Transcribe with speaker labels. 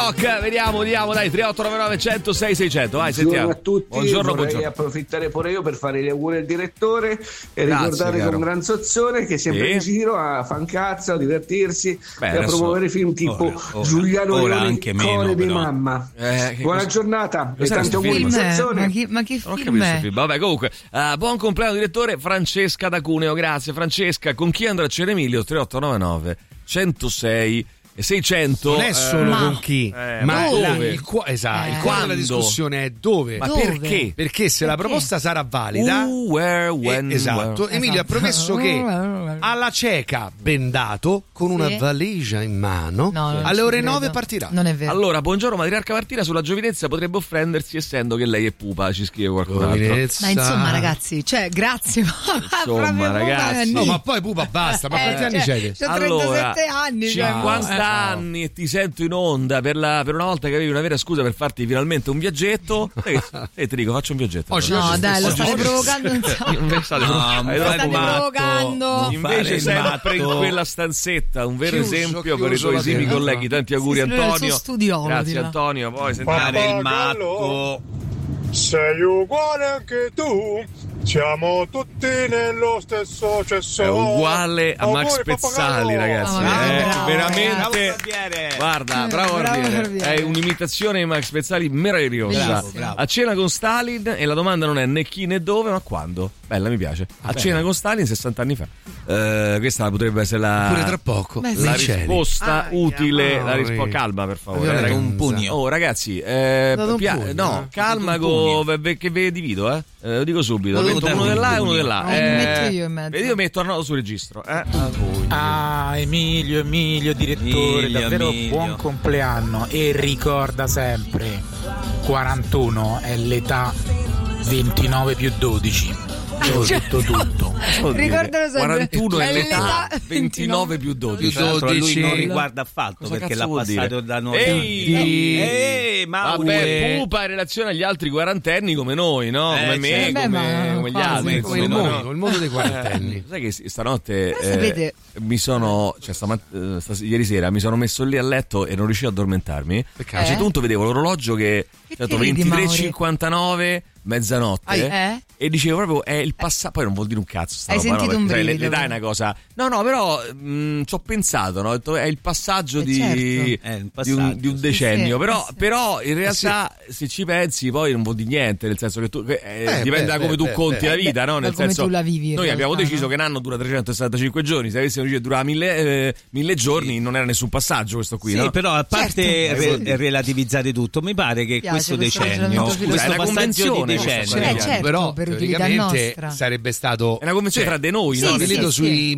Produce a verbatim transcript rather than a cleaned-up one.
Speaker 1: rock. Vediamo, vediamo, dai, tre otto nove nove uno zero sei sei zero zero. Vai,
Speaker 2: Buongiorno
Speaker 1: sentiamo.
Speaker 2: a tutti,
Speaker 1: Buongiorno,
Speaker 2: vorrei
Speaker 1: buongiorno.
Speaker 2: approfittare pure io per fare gli auguri al direttore e
Speaker 1: Grazie,
Speaker 2: ricordare
Speaker 1: caro.
Speaker 2: con gran sozzone che è sempre
Speaker 1: Sì.
Speaker 2: in giro a fancazzo, a divertirsi
Speaker 1: Beh,
Speaker 2: e a
Speaker 1: adesso-
Speaker 2: promuovere film tipo
Speaker 3: ora, ora,
Speaker 2: Giuliano
Speaker 3: ora
Speaker 2: Leone
Speaker 3: anche
Speaker 2: di
Speaker 3: meno,
Speaker 2: Core di
Speaker 3: però.
Speaker 2: Mamma.
Speaker 1: Eh, che
Speaker 2: Buona
Speaker 1: cosa-
Speaker 2: giornata e
Speaker 1: cos'era
Speaker 2: tanti
Speaker 1: sto
Speaker 2: auguri
Speaker 1: film?
Speaker 2: di
Speaker 4: Film è?
Speaker 2: sozzone.
Speaker 4: Ma che, ma che
Speaker 1: Non ho
Speaker 4: film
Speaker 1: capito sto
Speaker 4: è?
Speaker 1: film. Vabbè, comunque, eh, buon compleanno direttore Francesca da Cuneo, grazie Francesca. Con chi andrà a Cena Emilio? tre otto nove nove uno zero sei e seicento.
Speaker 5: Non è solo
Speaker 4: Ma-
Speaker 5: con chi,
Speaker 1: eh,
Speaker 5: ma
Speaker 1: ma
Speaker 5: la-
Speaker 1: dove?
Speaker 5: il, cuo- esatto, il
Speaker 4: Eh.
Speaker 5: cuore della
Speaker 1: Quando?
Speaker 5: discussione è dove.
Speaker 1: Ma
Speaker 4: Dove?
Speaker 1: perché?
Speaker 5: Perché se la
Speaker 4: Perché?
Speaker 5: proposta sarà valida,
Speaker 1: Who, where, when,
Speaker 5: eh, esatto,
Speaker 1: where.
Speaker 5: Emilio ha promesso che alla cieca bendato con una
Speaker 4: Sì.
Speaker 5: valigia in mano
Speaker 4: No, non
Speaker 5: alle
Speaker 4: ci
Speaker 5: ore
Speaker 4: credo.
Speaker 5: nove partirà.
Speaker 4: Non è vero.
Speaker 1: Allora, buongiorno matriarca Martina, sulla giovinezza potrebbe offendersi essendo che lei è pupa, ci scrive qualcun altro.
Speaker 5: Giovinezza.
Speaker 4: Ma insomma, ragazzi, cioè, grazie. ma
Speaker 1: Insomma,
Speaker 4: proprio
Speaker 1: ragazzi.
Speaker 4: anni.
Speaker 5: No, ma poi pupa basta, ma quanti
Speaker 4: Eh,
Speaker 5: anni
Speaker 4: cioè,
Speaker 5: c'hai?
Speaker 4: c'ho
Speaker 1: Allora,
Speaker 4: trentasette anni. cioè,
Speaker 1: cinquanta
Speaker 4: mo-
Speaker 1: anni e ti sento in onda per, la, per una volta che avevi una vera scusa per farti finalmente un viaggetto. E, e ti dico, faccio un viaggetto.
Speaker 5: Oggi-
Speaker 4: No,
Speaker 5: oggi
Speaker 4: dai, lo
Speaker 5: stesso-
Speaker 4: state
Speaker 5: oggi
Speaker 4: provocando un sacco.
Speaker 1: Invece state,
Speaker 3: No,
Speaker 1: hai
Speaker 3: ma
Speaker 1: troppo
Speaker 4: state
Speaker 1: matto.
Speaker 4: provocando.
Speaker 1: Invece
Speaker 3: Fare
Speaker 1: sempre in
Speaker 3: matto.
Speaker 1: quella stanzetta, un vero
Speaker 5: Chiuso,
Speaker 1: esempio
Speaker 5: chiuso
Speaker 1: per i tuoi
Speaker 5: la
Speaker 1: esimi
Speaker 5: serata.
Speaker 1: colleghi. Tanti auguri
Speaker 4: Sì, sì, lui è il
Speaker 1: Antonio.
Speaker 4: suo studiolo,
Speaker 1: Grazie
Speaker 4: dirà.
Speaker 1: Antonio. Poi sentiamo.
Speaker 3: Fare il matto.
Speaker 6: Sei uguale anche tu, siamo tutti nello stesso cesso.
Speaker 1: È uguale a Max
Speaker 6: Auguri,
Speaker 1: Pezzali,
Speaker 6: pappagallo.
Speaker 1: ragazzi.
Speaker 4: Oh, ma
Speaker 1: Eh,
Speaker 4: bravo,
Speaker 1: veramente.
Speaker 3: Barbiere.
Speaker 1: Guarda,
Speaker 4: Eh,
Speaker 1: bravo
Speaker 4: bravo
Speaker 1: Barbiere.
Speaker 4: Barbiere.
Speaker 1: È un'imitazione di Max Pezzali meravigliosa.
Speaker 3: Bravo, bravo.
Speaker 1: A cena con Stalin, e la domanda non è né chi né dove, ma quando. Bella, mi piace. A
Speaker 5: bene.
Speaker 1: cena con Stalin sessanta anni fa. Eh, questa potrebbe essere la,
Speaker 5: Pure tra poco.
Speaker 4: Beh, sì.
Speaker 1: la
Speaker 5: nei cieli.
Speaker 1: risposta
Speaker 5: Aia,
Speaker 1: utile.
Speaker 5: no,
Speaker 1: La risposta
Speaker 5: eh.
Speaker 1: calma, per favore.
Speaker 5: Violenza.
Speaker 1: ragazzi.
Speaker 3: Un pugno.
Speaker 1: Oh, ragazzi, eh,
Speaker 5: Dato un
Speaker 1: pia-
Speaker 5: pugno,
Speaker 1: no,
Speaker 5: eh.
Speaker 1: calma,
Speaker 3: Dato un pugno.
Speaker 1: co- ve- che ve divido, eh. Eh, lo dico subito.
Speaker 3: Volevo
Speaker 1: Metto
Speaker 3: dare
Speaker 1: uno
Speaker 3: un
Speaker 1: di là e uno
Speaker 3: pugno.
Speaker 1: di là.
Speaker 4: No, mi metto io in mezzo.
Speaker 1: Ed io metto Arnaldo sul registro. Eh.
Speaker 7: Ah, Emilio, Emilio, direttore,
Speaker 3: Emilio,
Speaker 7: davvero
Speaker 3: Emilio.
Speaker 7: buon compleanno e ricorda sempre, quarantuno è l'età ventinove più dodici. Ho detto tutto.
Speaker 4: Ricordalo sempre.
Speaker 1: quarantuno è
Speaker 4: È
Speaker 1: l'età,
Speaker 4: l'età
Speaker 1: ventinove più dodici.
Speaker 3: Tra l'altro a lui
Speaker 5: dodici.
Speaker 3: non riguarda affatto
Speaker 1: Cosa
Speaker 3: perché
Speaker 1: cazzo
Speaker 3: l'ha
Speaker 1: vuol
Speaker 3: passato
Speaker 1: dire?
Speaker 3: da noi.
Speaker 1: Ehi!
Speaker 3: Ehi, ma
Speaker 1: Vabbè, pupa in relazione agli altri quarantenni come noi, no?
Speaker 3: Eh,
Speaker 1: come me,
Speaker 3: certo.
Speaker 1: come,
Speaker 4: Beh, ma
Speaker 1: come gli
Speaker 4: quasi.
Speaker 1: altri.
Speaker 5: Come il
Speaker 1: insomma,
Speaker 5: mondo,
Speaker 1: no?
Speaker 5: il mondo dei quarantenni.
Speaker 1: Eh, sai che stanotte
Speaker 4: Però sapete-
Speaker 1: eh, mi sono, cioè stamat- eh, stas- ieri sera mi sono messo lì a letto e non riuscivo a addormentarmi.
Speaker 5: Peccato.
Speaker 1: A un certo
Speaker 4: Eh?
Speaker 1: punto vedevo l'orologio che
Speaker 4: Che
Speaker 1: certo,
Speaker 4: ti ridi,
Speaker 1: ventitré e
Speaker 4: Mauri?
Speaker 1: cinquantanove, mezzanotte.
Speaker 4: Ai- eh?
Speaker 1: E dicevo proprio è il passato, poi non vuol dire un cazzo sta
Speaker 4: Hai
Speaker 1: roba, no,
Speaker 4: sentito un
Speaker 1: perché, sai,
Speaker 4: brivido,
Speaker 1: l'età è una cosa. No, no, però mh, ci ho pensato, no? Ho detto, è il passaggio
Speaker 4: Eh,
Speaker 1: di,
Speaker 4: certo.
Speaker 3: È il
Speaker 1: di,
Speaker 3: passaggio,
Speaker 1: un, di un
Speaker 3: sì,
Speaker 1: decennio.
Speaker 4: sì,
Speaker 1: però,
Speaker 4: sì.
Speaker 1: però in realtà se ci pensi poi non vuol dire niente, nel senso che tu che, eh,
Speaker 5: Eh,
Speaker 1: dipende
Speaker 5: beh,
Speaker 1: da come
Speaker 5: beh,
Speaker 1: tu
Speaker 5: beh,
Speaker 1: conti
Speaker 5: beh.
Speaker 1: la vita,
Speaker 4: Eh,
Speaker 1: no?
Speaker 4: da
Speaker 1: Nel
Speaker 4: come
Speaker 1: senso
Speaker 4: tu la vivi, in
Speaker 1: noi abbiamo
Speaker 4: realtà,
Speaker 1: deciso
Speaker 4: no?
Speaker 1: che un anno dura trecentosessantacinque giorni, se avessimo deciso che durava mille, eh, mille giorni non era nessun passaggio questo qui,
Speaker 3: Sì,
Speaker 1: no?
Speaker 3: però a parte
Speaker 4: Certo.
Speaker 3: re- relativizzare tutto, mi pare che
Speaker 4: Piace
Speaker 3: questo
Speaker 4: questo
Speaker 3: decennio,
Speaker 4: ragionamento
Speaker 3: questo
Speaker 1: filosofico. È una
Speaker 3: passaggio di
Speaker 1: convenzione,
Speaker 3: decennio,
Speaker 1: questo
Speaker 4: Eh,
Speaker 1: Mariano.
Speaker 4: certo,
Speaker 5: però
Speaker 4: per utilità
Speaker 5: teoricamente
Speaker 4: nostra.
Speaker 5: sarebbe stato
Speaker 1: È una convenzione
Speaker 5: cioè,
Speaker 1: tra di noi, no?
Speaker 4: sì,
Speaker 5: stabilito
Speaker 4: sì,
Speaker 5: sui
Speaker 4: sì.